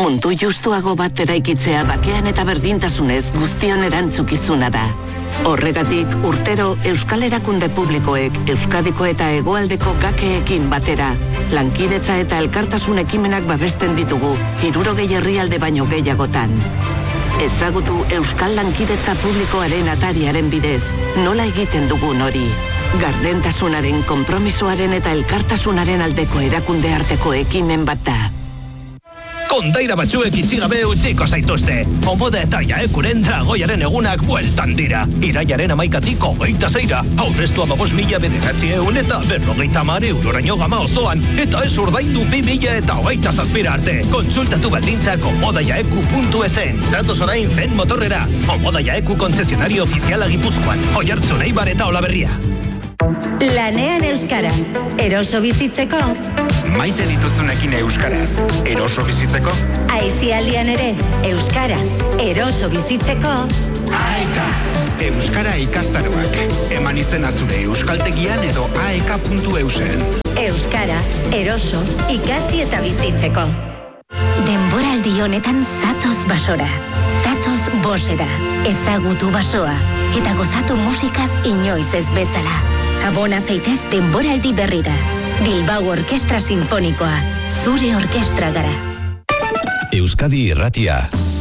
Mundu justuago bat eraikitzea bakean eta berdintasunez guztion erantzukizuna da. Horregatik, urtero Euskal Erakunde Publikoek Euskadiko eta Hegoaldeko gakeekin batera, lankidetza eta elkartasun ekimenak babesten ditugu, 60 herrialde baino gehiagotan. Ezagutu Euskal Lankidetza Publikoaren atariaren bidez, nola egiten dugun hori. Gardentasunaren, konpromisoaren eta elkartasunaren aldeko erakunde arteko ekimen bat da. Kondaira batzuek itxigabe utziko zaituzte. Omoda eta Jaekuren dragoiaren egunak bueltan dira. Iraiaren 11-tik 26-ra. Aurreztua 5.900 eta 50 euroraino gama osoan. Eta ez ordaindu 2027 arte. Kontsultatu baldintzak omodajaeku.esen. Zatoz orain Fen motorrera. Omoda Jaeku konzesionario ofiziala Gipuzkoan. Oiartzun, Eibar eta Olaberria. Lanean euskaraz, eroso bizitzeko. Maite dituzunekin euskaraz, eroso bizitzeko. Aisialdian ere, euskaraz, eroso bizitzeko. AEK, Euskara ikastaroak. Eman izena zure euskaltegian edo aek.eusen. Euskara, eroso, ikasi eta bizitzeko. Denboraldi honetan zatoz basora, zatoz bosera, ezagutu basoa, eta gozatu musikaz inoiz ez bezala. Abona zaitez denboraldi berrira. Bilbao Orkestra Sinfonikoa, zure orkestra gara. Euskadi Irratia.